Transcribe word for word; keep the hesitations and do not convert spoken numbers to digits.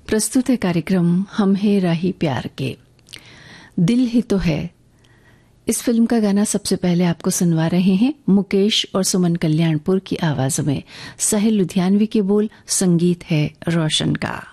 प्रस्तुत है कार्यक्रम हम है राही प्यार के। दिल ही तो है, इस फिल्म का गाना सबसे पहले आपको सुनवा रहे हैं मुकेश और सुमन कल्याणपुर की आवाजों में। साहिल लुधियानवी के बोल, संगीत है रोशन का।